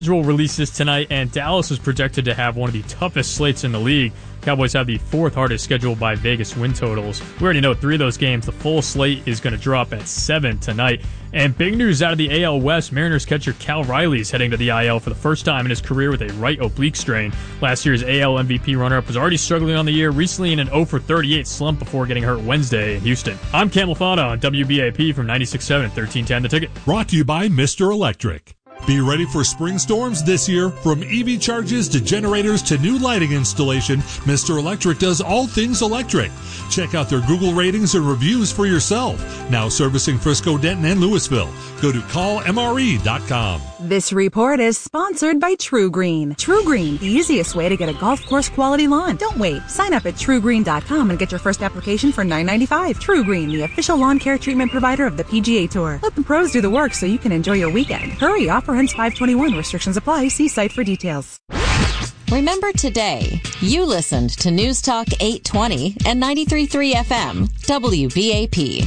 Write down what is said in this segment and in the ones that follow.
Schedule releases tonight, and Dallas is projected to have one of the toughest slates in the league. Cowboys have the fourth hardest schedule by Vegas win totals. We already know 3 of those games. The full slate is going to drop at 7 tonight. And big news out of the AL West, Mariners catcher Cal Riley is heading to the IL for the first time in his career with a right oblique strain. Last year's AL MVP runner-up was already struggling on the year, recently in an 0-for-38 slump before getting hurt Wednesday in Houston. I'm Cam Lafana on WBAP from 96.7 and 1310 The Ticket. Brought to you by Mr. Electric. Be ready for spring storms this year. From EV charges to generators to new lighting installation, Mr. Electric does all things electric. Check out their Google ratings and reviews for yourself. Now servicing Frisco, Denton, and Louisville. Go to callmre.com. This report is sponsored by TruGreen. TruGreen, the easiest way to get a golf course quality lawn. Don't wait. Sign up at TruGreen.com and get your first application for $9.95. TruGreen, the official lawn care treatment provider of the PGA Tour. Let the pros do the work so you can enjoy your weekend. Hurry, offer ends 5/21. Restrictions apply. See site for details. Remember today, you listened to News Talk 820 and 93.3 FM, WBAP.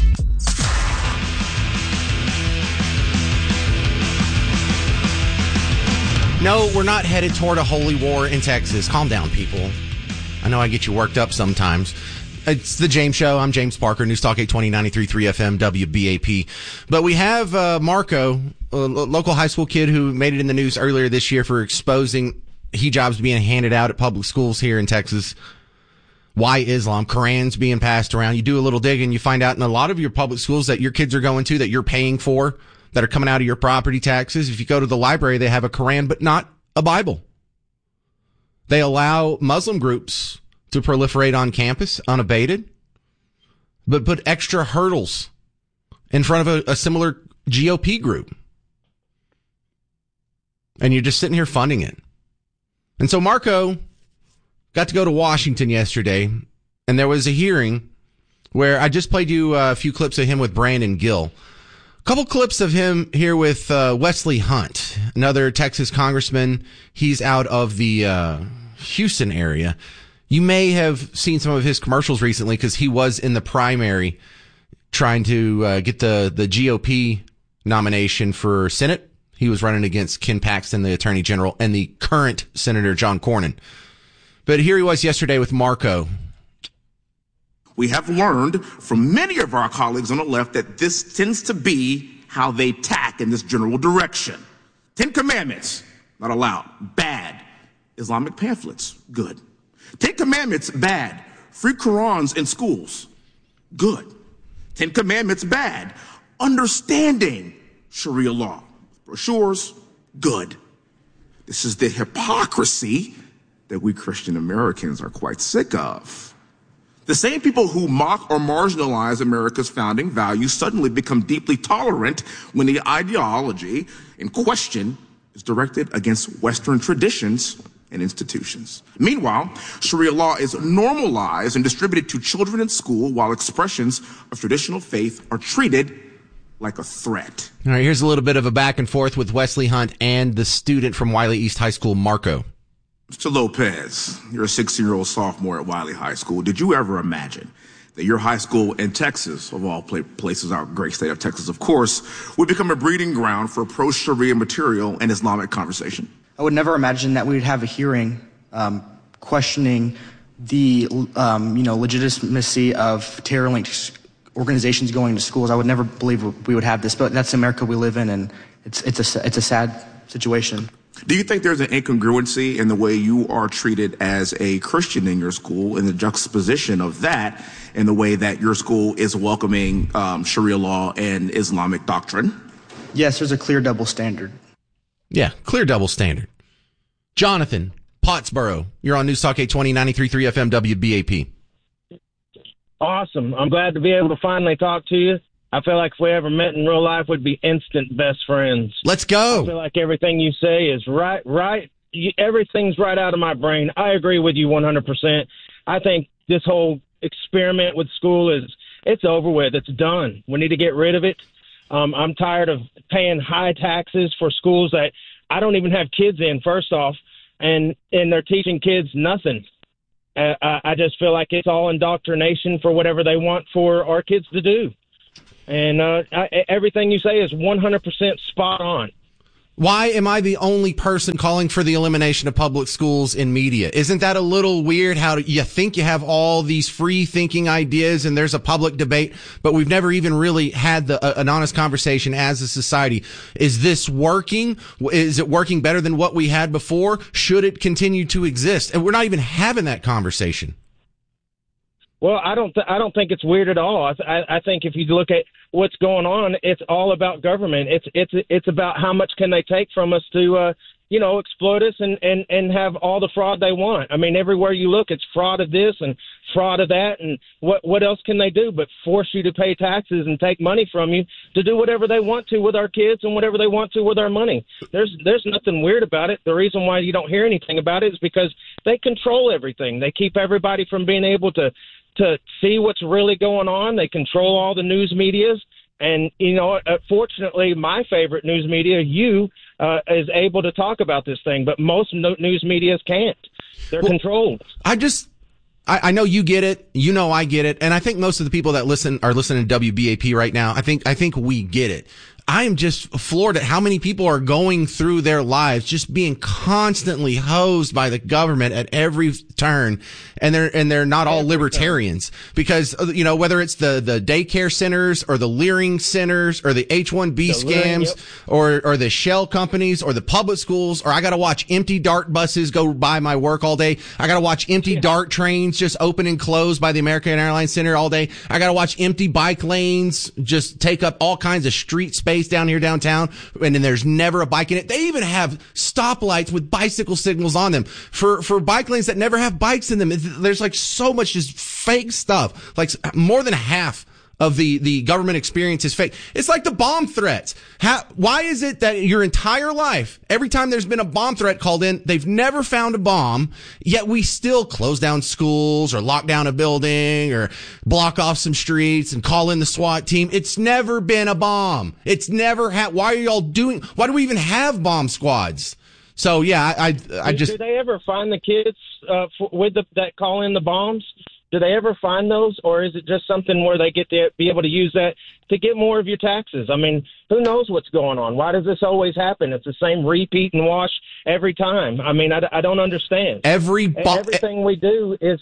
No, we're not headed toward a holy war in Texas. Calm down, people. I know I get you worked up sometimes. It's the James Show. I'm James Parker, News Talk 820, 93.3 FM, WBAP. But we have Marco, a local high school kid who made it in the news earlier this year for exposing hijabs being handed out at public schools here in Texas. Why Islam? Qurans being passed around. You do a little digging, you find out in a lot of your public schools that your kids are going to, that you're paying for, that are coming out of your property taxes. If you go to the library, they have a Quran, but not a Bible. They allow Muslim groups to proliferate on campus unabated, but put extra hurdles in front of a similar GOP group. And you're just sitting here funding it. And so Marco got to go to Washington yesterday, and there was a hearing where I just played you a few clips of him with Brandon Gill. A couple clips of him here with Wesley Hunt, another Texas congressman. He's out of the Houston area. You may have seen some of his commercials recently because he was in the primary trying to get the GOP nomination for Senate. He was running against Ken Paxton, the Attorney General, and the current Senator John Cornyn. But here he was yesterday with Marco. We have learned from many of our colleagues on the left that this tends to be how they tack in this general direction. 10 Commandments, not allowed. Bad. Islamic pamphlets, good. 10 Commandments, bad. Free Qurans in schools, good. 10 Commandments, bad. Understanding Sharia law, brochures, good. This is the hypocrisy that we Christian Americans are quite sick of. The same people who mock or marginalize America's founding values suddenly become deeply tolerant when the ideology in question is directed against Western traditions and institutions. Meanwhile, Sharia law is normalized and distributed to children in school while expressions of traditional faith are treated like a threat. All right, here's a little bit of a back and forth with Wesley Hunt and the student from Wiley East High School, Marco. Mr. Lopez, you're a 16-year-old sophomore at Wiley High School. Did you ever imagine that your high school in Texas, of all places, our great state of Texas, of course, would become a breeding ground for pro-Sharia material and Islamic conversation? I would never imagine that we would have a hearing questioning the legitimacy of terror-linked organizations going to schools. I would never believe we would have this, but that's the America we live in, and it's a sad situation. Do you think there's an incongruency in the way you are treated as a Christian in your school, and the juxtaposition of that in the way that your school is welcoming Sharia law and Islamic doctrine? Yes, there's a clear double standard. Yeah, clear double standard. Jonathan, Pottsboro, you're on News Talk 820, 93.3 FM, WBAP. Awesome. I'm glad to be able to finally talk to you. I feel like if we ever met in real life, we'd be instant best friends. Let's go. I feel like everything you say is right. Everything's right out of my brain. I agree with you 100%. I think this whole experiment with school it's over with. It's done. We need to get rid of it. I'm tired of paying high taxes for schools that I don't even have kids in, first off, and they're teaching kids nothing. I just feel like it's all indoctrination for whatever they want for our kids to do. And everything you say is 100% spot on. Why am I the only person calling for the elimination of public schools in media? Isn't that a little weird how you think you have all these free thinking ideas and there's a public debate, but we've never even really had an honest conversation as a society? Is this working? Is it working better than what we had before? Should it continue to exist? And we're not even having that conversation. Well, I don't think it's weird at all. I think if you look at what's going on, it's all about government. It's about how much can they take from us to, exploit us and have all the fraud they want. I mean, everywhere you look, it's fraud of this and fraud of that. And what else can they do but force you to pay taxes and take money from you to do whatever they want to with our kids and whatever they want to with our money? There's nothing weird about it. The reason why you don't hear anything about it is because they control everything. They keep everybody from being able to see what's really going on. They control all the news medias. And, fortunately, my favorite news media, is able to talk about this thing, but most news medias can't. They're controlled. I know you get it. I get it. And I think most of the people that are listening to WBAP right now. I think we get it. I am just floored at how many people are going through their lives just being constantly hosed by the government at every turn. And they're not all libertarians because, whether it's the daycare centers or the Leering centers or the H-1B scams or the shell companies or the public schools, or I got to watch empty DART buses go by my work all day. I got to watch empty DART trains just open and close by the American Airlines Center all day. I got to watch empty bike lanes just take up all kinds of street space down here downtown, and then there's never a bike in it. They even have stoplights with bicycle signals on them for bike lanes that never have bikes in them. There's like so much just fake stuff. Like more than half of the government experience is fake. It's like the bomb threats. Why is it that your entire life, every time there's been a bomb threat called in, they've never found a bomb, yet we still close down schools or lock down a building or block off some streets and call in the SWAT team? It's never been a bomb. It's never why do we even have bomb squads? So yeah, I just. Do they ever find the kids that call in the bombs? Do they ever find those, or is it just something where they get to be able to use that to get more of your taxes? I mean, who knows what's going on? Why does this always happen? It's the same repeat and wash every time. I mean, I don't understand. Everything we do is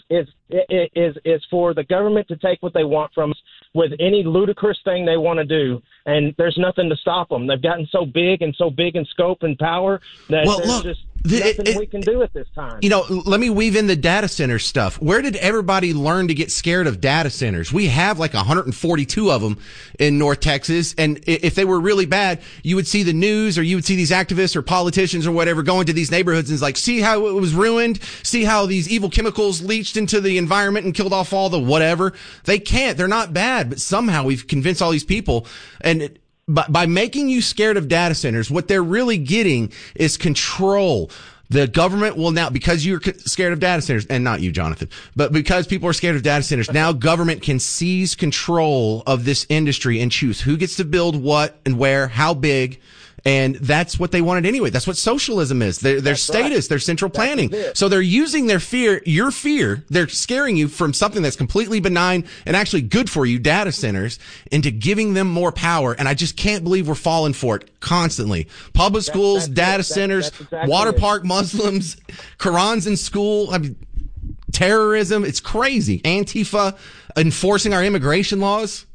for the government to take what they want from us with any ludicrous thing they want to do, and there's nothing to stop them. They've gotten so big in scope and power that there's just nothing we can do at this time. Let me weave in the data center stuff. Where did everybody learn to get scared of data centers? We have like 142 of them in North Texas, and if they were really bad, you would see the news or you would see these activists or politicians or whatever going to these neighborhoods and it's like, see how it was ruined? See how these evil chemicals leached into the environment and killed off all the whatever? They can't. They're not bad, but somehow we've convinced all these people. And by making you scared of data centers, what they're really getting is control. The government will now, because you're scared of data centers, and not you, Jonathan, but because people are scared of data centers, now government can seize control of this industry and choose who gets to build what and where, how big. And that's what they wanted anyway. That's what socialism is. Their status, their central planning. So they're using their fear, your fear. They're scaring you from something that's completely benign and actually good for you, data centers, into giving them more power. And I just can't believe we're falling for it constantly. Public schools, data centers, exactly water park Muslims, Qurans in school. I mean, terrorism. It's crazy. Antifa enforcing our immigration laws.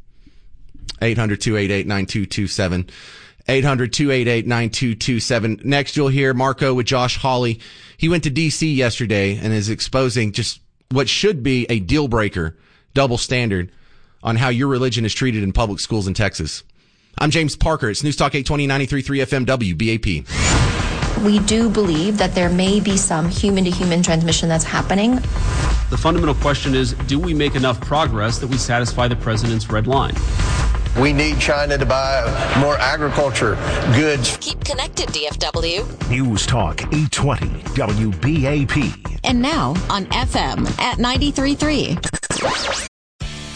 800-288-9227. 800-288-9227. Next, you'll hear Marco with Josh Hawley. He went to D.C. yesterday and is exposing just what should be a deal breaker, double standard on how your religion is treated in public schools in Texas. I'm James Parker. It's News Talk 820 93.3 FM WBAP. We do believe that there may be some human-to-human transmission that's happening. The fundamental question is, do we make enough progress that we satisfy the president's red line? We need China to buy more agriculture goods. Keep connected, DFW. News Talk 820 WBAP. And now on FM at 93.3.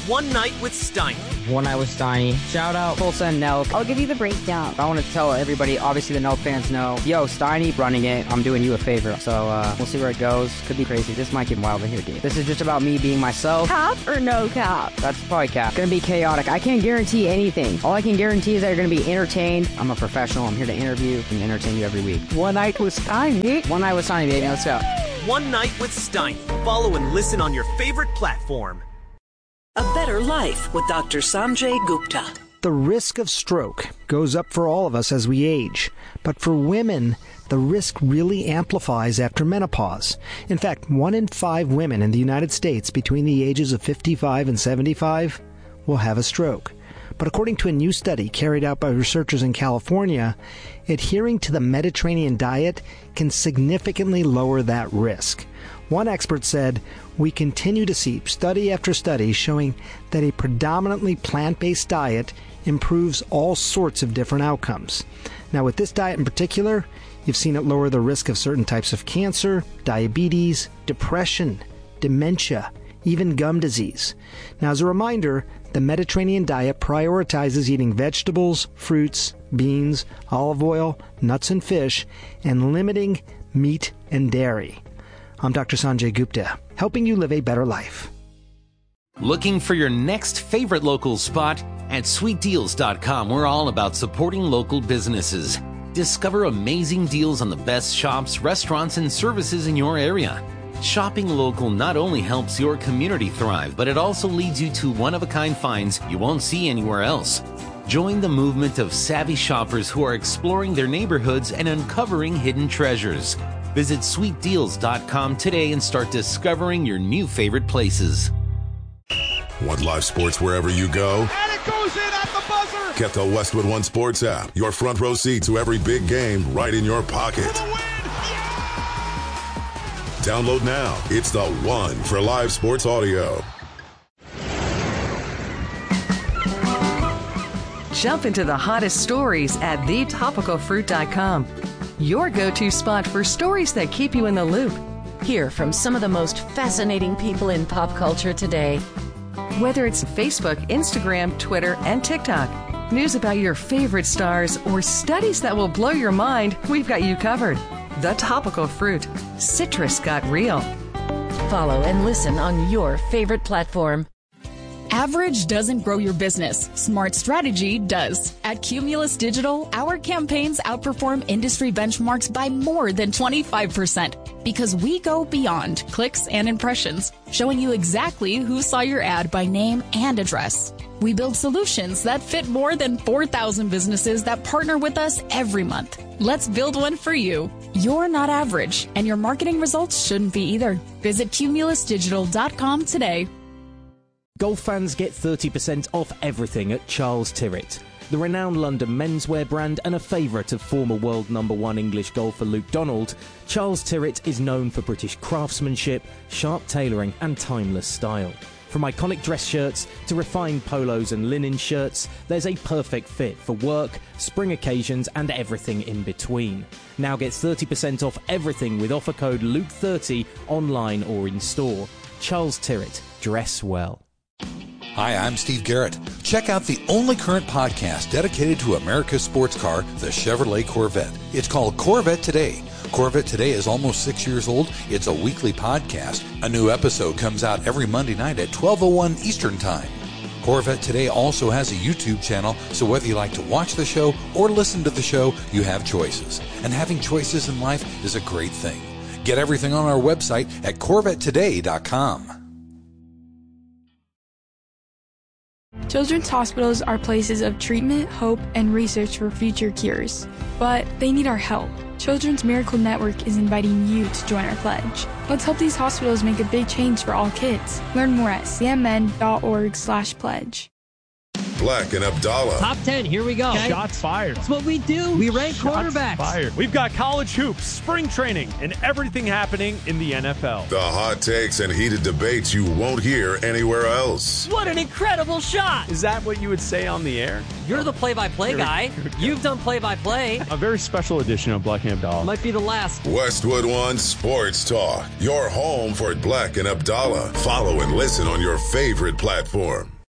One Night with Steiny. One Night with Steiny. Shout out Tulsa and Nelk. I'll give you the breakdown. I want to tell everybody, obviously the Nelk fans know, yo, Steiny running it, I'm doing you a favor. So we'll see where it goes. Could be crazy. This might get wild in here, dude. This is just about me being myself. Cap or no cap? That's probably cap. Gonna be chaotic. I can't guarantee anything. All I can guarantee is that you're gonna be entertained. I'm a professional. I'm here to interview and entertain you every week. One Night with Steiny. One Night with Steiny, baby. Let's go. One Night with Steiny. Follow and listen on your favorite platform. A Better Life with Dr. Sanjay Gupta. The risk of stroke goes up for all of us as we age, but for women, the risk really amplifies after menopause. In fact, 1 in 5 women in the United States between the ages of 55 and 75 will have a stroke. But according to a new study carried out by researchers in California, adhering to the Mediterranean diet can significantly lower that risk. One expert said, "We continue to see study after study showing that a predominantly plant-based diet improves all sorts of different outcomes." Now, with this diet in particular, you've seen it lower the risk of certain types of cancer, diabetes, depression, dementia, even gum disease. Now, as a reminder, the Mediterranean diet prioritizes eating vegetables, fruits, beans, olive oil, nuts and fish, and limiting meat and dairy. I'm Dr. Sanjay Gupta, helping you live a better life. Looking for your next favorite local spot? At sweetdeals.com, we're all about supporting local businesses. Discover amazing deals on the best shops, restaurants, and services in your area. Shopping local not only helps your community thrive, but it also leads you to one-of-a-kind finds you won't see anywhere else. Join the movement of savvy shoppers who are exploring their neighborhoods and uncovering hidden treasures. Visit sweetdeals.com today and start discovering your new favorite places. Want live sports wherever you go? And it goes in at the buzzer! Get the Westwood One Sports app. Your front row seat to every big game right in your pocket. For the win! Yeah! Download now. It's the one for live sports audio. Jump into the hottest stories at thetopicalfruit.com. Your go-to spot for stories that keep you in the loop. Hear from some of the most fascinating people in pop culture today. Whether it's Facebook, Instagram, Twitter, and TikTok, news about your favorite stars, or studies that will blow your mind, we've got you covered. The Topical Fruit. Citrus got real. Follow and listen on your favorite platform. Average doesn't grow your business. Smart strategy does. At Cumulus Digital, our campaigns outperform industry benchmarks by more than 25% because we go beyond clicks and impressions, showing you exactly who saw your ad by name and address. We build solutions that fit more than 4,000 businesses that partner with us every month. Let's build one for you. You're not average, and your marketing results shouldn't be either. Visit cumulusdigital.com today. Golf fans get 30% off everything at Charles Tyrrett. The renowned London menswear brand and a favourite of former world #1 English golfer Luke Donald, Charles Tyrrett is known for British craftsmanship, sharp tailoring and timeless style. From iconic dress shirts to refined polos and linen shirts, there's a perfect fit for work, spring occasions and everything in between. Now get 30% off everything with offer code Luke30 online or in store. Charles Tyrrett, dress well. Hi, I'm Steve Garrett. Check out the only current podcast dedicated to America's sports car, the Chevrolet Corvette. It's called Corvette Today. Corvette Today is almost 6 years old. It's a weekly podcast. A new episode comes out every Monday night at 12:01 Eastern Time. Corvette Today also has a YouTube channel, so whether you like to watch the show or listen to the show, you have choices. And having choices in life is a great thing. Get everything on our website at CorvetteToday.com. Children's hospitals are places of treatment, hope, and research for future cures. But they need our help. Children's Miracle Network is inviting you to join our pledge. Let's help these hospitals make a big change for all kids. Learn more at cmn.org/pledge. Black and Abdallah. Top 10, here we go. Okay. Shots fired. That's what we do. We rank quarterbacks. Fired. We've got college hoops, spring training, and everything happening in the NFL. The hot takes and heated debates you won't hear anywhere else. What an incredible shot. Is that what you would say on the air? You're the play-by-play guy. You've done play-by-play. A very special edition of Black and Abdallah. Might be the last. Westwood One Sports Talk. Your home for Black and Abdallah. Follow and listen on your favorite platform.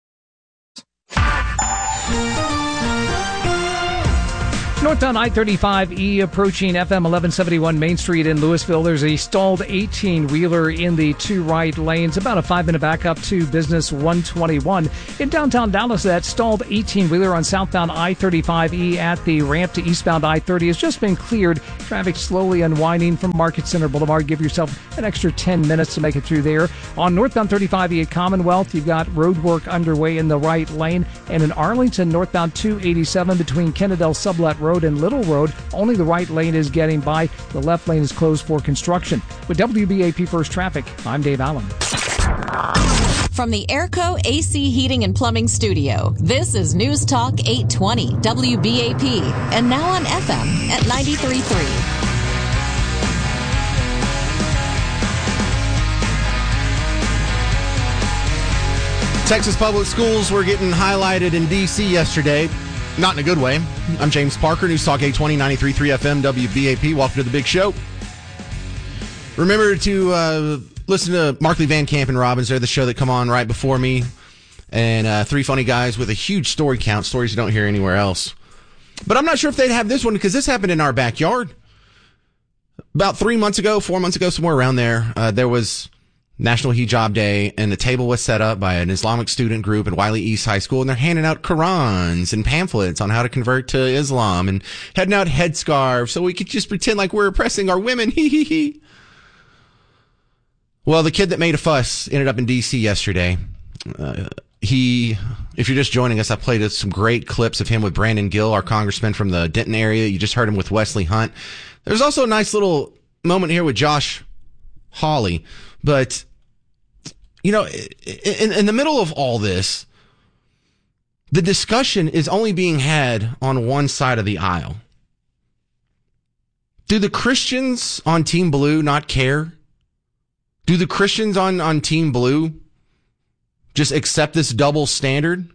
Northbound I-35E approaching FM 1171 Main Street in Louisville. There's a stalled 18-wheeler in the two right lanes, about a 5-minute backup to Business 121. In downtown Dallas, that stalled 18-wheeler on southbound I-35E at the ramp to eastbound I-30 has just been cleared. Traffic slowly unwinding from Market Center Boulevard. Give yourself an extra 10 minutes to make it through there. On northbound 35E at Commonwealth, you've got road work underway in the right lane. And in Arlington, northbound 287 between Kennedale Sublet Road and Little Road, only the right lane is getting by. The left lane is closed for construction. With WBAP First Traffic, I'm Dave Allen. From the Airco AC Heating and Plumbing Studio, this is News Talk 820 WBAP, and now on FM at 93.3. Texas public schools were getting highlighted in D.C. yesterday. Not in a good way. I'm James Parker, News Talk 820, 93.3 FM, WBAP. Welcome to the big show. Remember to listen to Markley, Van Camp, and Robbins. They're the show that come on right before me. And three funny guys with a huge story count, stories you don't hear anywhere else. But I'm not sure if they'd have this one because this happened in our backyard. About 4 months ago, somewhere around there, there was National Hijab Day, and the table was set up by an Islamic student group at Wiley East High School, and they're handing out Qurans and pamphlets on how to convert to Islam and handing out headscarves so we could just pretend like we're oppressing our women. Hee hee hee. Well, the kid that made a fuss ended up in D.C. yesterday. If you're just joining us, I played some great clips of him with Brandon Gill, our congressman from the Denton area. You just heard him with Wesley Hunt. There's also a nice little moment here with Josh Hawley. But, you know, in the middle of all this, the discussion is only being had on one side of the aisle. Do the Christians on Team Blue not care? Do the Christians on Team Blue just accept this double standard?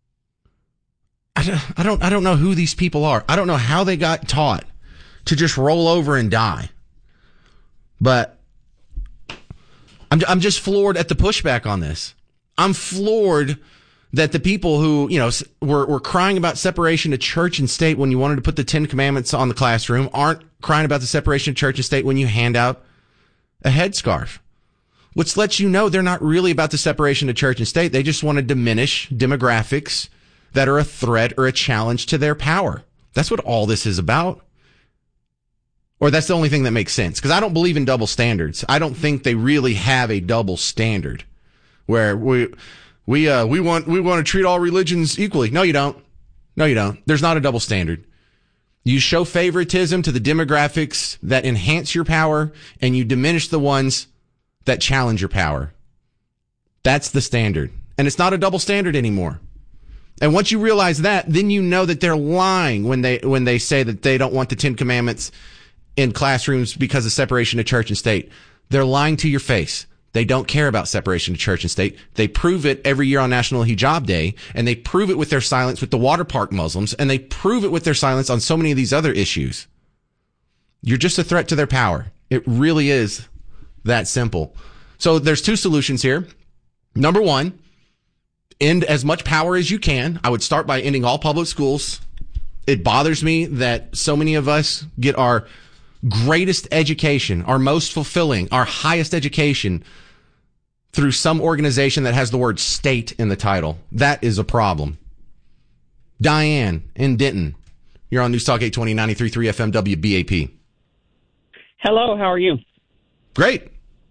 I don't know who these people are. I don't know how they got taught to just roll over and die. But I'm just floored at the pushback on this. I'm floored that the people who, you know, were crying about separation of church and state when you wanted to put the 10 Commandments on the classroom aren't crying about the separation of church and state when you hand out a headscarf. Which lets you know they're not really about the separation of church and state. They just want to diminish demographics that are a threat or a challenge to their power. That's what all this is about. Or that's the only thing that makes sense. Because I don't believe in double standards. I don't think they really have a double standard where we want to treat all religions equally. No, you don't. No, you don't. There's not a double standard. You show favoritism to the demographics that enhance your power, and you diminish the ones that challenge your power. That's the standard. And it's not a double standard anymore. And once you realize that, then you know that they're lying when they say that they don't want the 10 Commandments in classrooms because of separation of church and state. They're lying to your face. They don't care about separation of church and state. They prove it every year on National Hijab Day, and they prove it with their silence with the water park Muslims, and they prove it with their silence on so many of these other issues. You're just a threat to their power. It really is that simple. So there's two solutions here. Number one, end as much power as you can. I would start by ending all public schools. It bothers me that so many of us get our greatest education, our most fulfilling, our highest education through some organization that has the word state in the title. That is a problem. Diane in Denton, you're on News Talk 820, 93.3 FM WBAP. Hello, how are you? Great.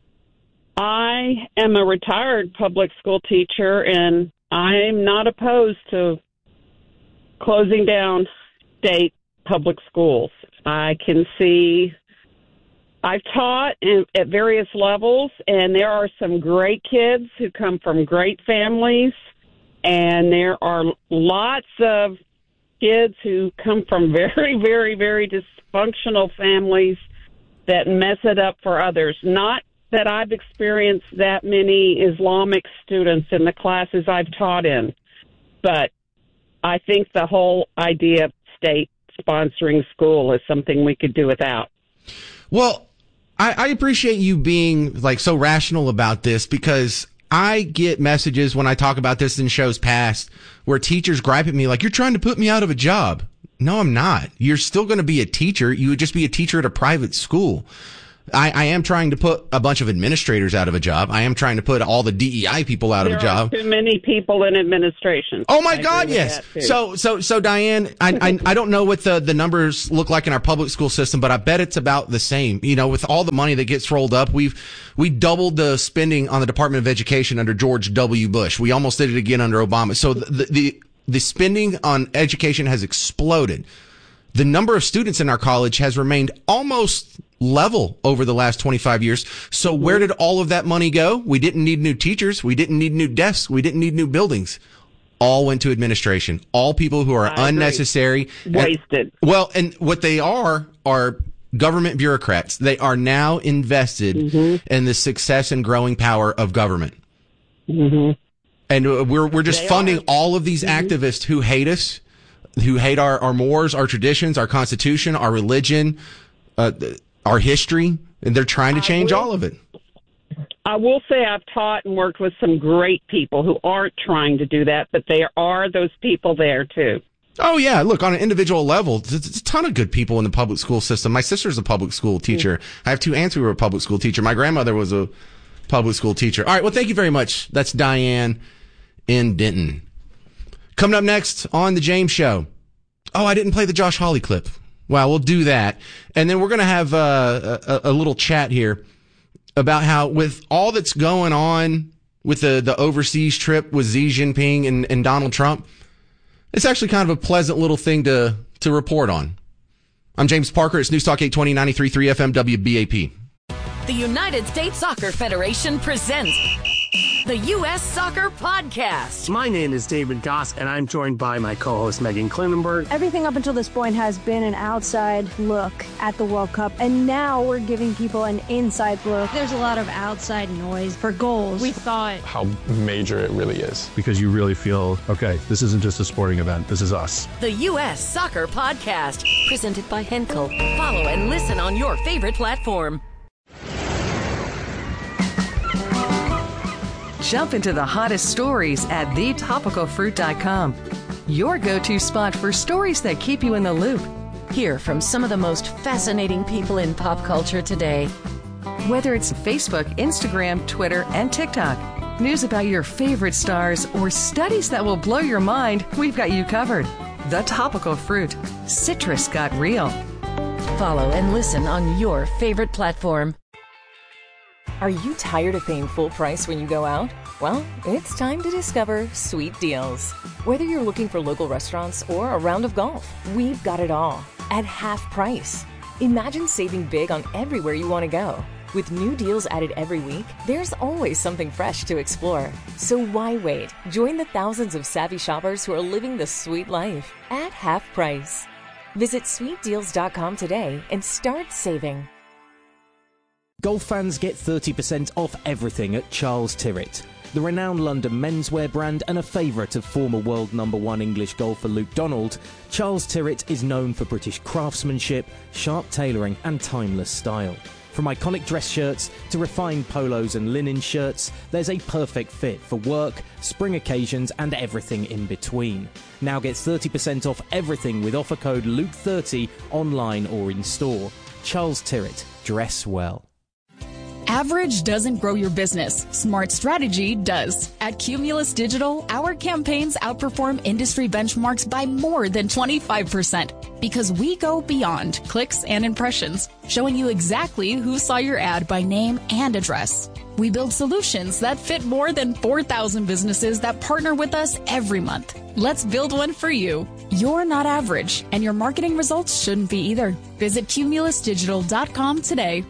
I am a retired public school teacher, and I'm not opposed to closing down state public schools. I can see, I've taught at various levels, and there are some great kids who come from great families, and there are lots of kids who come from very, very, very dysfunctional families that mess it up for others. Not that I've experienced that many Islamic students in the classes I've taught in, but I think the whole idea of state sponsoring school is something we could do without. Well, I appreciate you being like so rational about this, because I get messages when I talk about this in shows past where teachers gripe at me like, you're trying to put me out of a job. No, I'm not. You're still going to be a teacher. You would just be a teacher at a private school. I am trying to put a bunch of administrators out of a job. I am trying to put all the DEI people out of a job. There are too many people in administration. Oh my God, yes. So Diane, I don't know what the numbers look like in our public school system, but I bet it's about the same. You know, with all the money that gets rolled up, we doubled the spending on the Department of Education under George W. Bush. We almost did it again under Obama. So the spending on education has exploded. The number of students in our college has remained almost level over the last 25 years. So where did all of that money go? We didn't need new teachers. We didn't need new desks. We didn't need new buildings. All went to administration. All people who are unnecessary. Wasted. And what they are government bureaucrats. They are now invested in the success and growing power of government. Mm-hmm. And we're just funding all of these activists who hate us, who hate our mores, our traditions, our Constitution, our religion, our history, and they're trying to change all of it. I will say I've taught and worked with some great people who aren't trying to do that, but there are those people there too. Oh, yeah. Look, on an individual level, there's a ton of good people in the public school system. My sister's a public school teacher. I have two aunts who were a public school teacher. My grandmother was a public school teacher. All right. Well, thank you very much. That's Diane in Denton. Coming up next on The James Show. Oh, I didn't play the Josh Hawley clip. Well, we'll do that. And then we're going to have a little chat here about how with all that's going on with the overseas trip with Xi Jinping and Donald Trump, it's actually kind of a pleasant little thing to report on. I'm James Parker. It's News Talk 820 93.3 FM WBAP. The United States Soccer Federation presents the U.S. Soccer Podcast. My name is David Goss, and I'm joined by my co-host Megan Klinenberg. Everything up until this point has been an outside look at the World Cup, and now we're giving people an inside look. There's a lot of outside noise for goals. We thought how major it really is. Because you really feel, okay, this isn't just a sporting event, this is us. The U.S. Soccer Podcast, presented by Henkel. Follow and listen on your favorite platform. Jump into the hottest stories at thetopicalfruit.com. Your go-to spot for stories that keep you in the loop. Hear from some of the most fascinating people in pop culture today. Whether it's Facebook, Instagram, Twitter, and TikTok, news about your favorite stars, or studies that will blow your mind, we've got you covered. The Topical Fruit. Citrus got real. Follow and listen on your favorite platform. Are you tired of paying full price when you go out? Well, it's time to discover Sweet Deals. Whether you're looking for local restaurants or a round of golf, we've got it all at half price. Imagine saving big on everywhere you want to go. With new deals added every week, there's always something fresh to explore. So why wait? Join the thousands of savvy shoppers who are living the sweet life at half price. Visit sweetdeals.com today and start saving. Golf fans get 30% off everything at Charles Tyrrett. The renowned London menswear brand and a favourite of former world #1 English golfer Luke Donald, Charles Tyrrett is known for British craftsmanship, sharp tailoring and timeless style. From iconic dress shirts to refined polos and linen shirts, there's a perfect fit for work, spring occasions and everything in between. Now get 30% off everything with offer code LUKE30 online or in store. Charles Tyrrett. Dress well. Average doesn't grow your business. Smart strategy does. At Cumulus Digital, our campaigns outperform industry benchmarks by more than 25% because we go beyond clicks and impressions, showing you exactly who saw your ad by name and address. We build solutions that fit more than 4,000 businesses that partner with us every month. Let's build one for you. You're not average, and your marketing results shouldn't be either. Visit cumulusdigital.com today.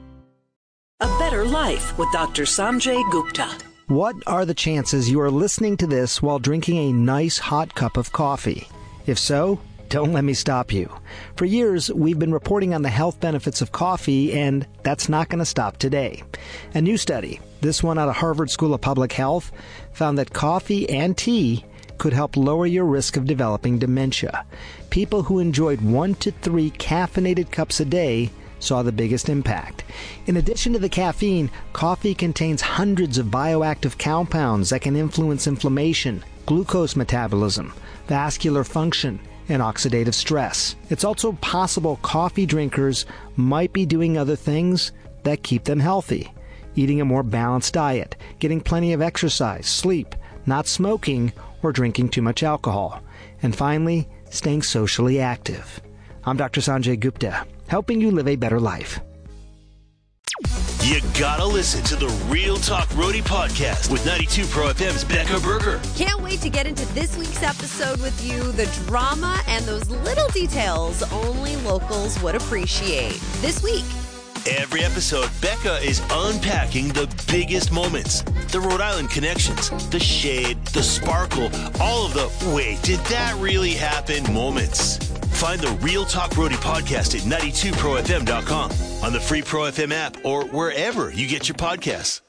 A Better Life with Dr. Sanjay Gupta. What are the chances you are listening to this while drinking a nice hot cup of coffee? If so, don't let me stop you. For years, we've been reporting on the health benefits of coffee, and that's not going to stop today. A new study, this one out of Harvard School of Public Health, found that coffee and tea could help lower your risk of developing dementia. People who enjoyed 1 to 3 caffeinated cups a day saw the biggest impact. In addition to the caffeine, coffee contains hundreds of bioactive compounds that can influence inflammation, glucose metabolism, vascular function, and oxidative stress. It's also possible coffee drinkers might be doing other things that keep them healthy. Eating a more balanced diet, getting plenty of exercise, sleep, not smoking, or drinking too much alcohol. And finally, staying socially active. I'm Dr. Sanjay Gupta, helping you live a better life. You gotta listen to the Real Talk Roadie podcast with 92 Pro FM's Becca Berger. Can't wait to get into this week's episode with you. The drama and those little details only locals would appreciate. This week. Every episode, Becca is unpacking the biggest moments, the Rhode Island connections, the shade, the sparkle, all of the wait, did that really happen moments. Find the Real Talk Roadie podcast at 92profm.com, on the free Pro FM app, or wherever you get your podcasts.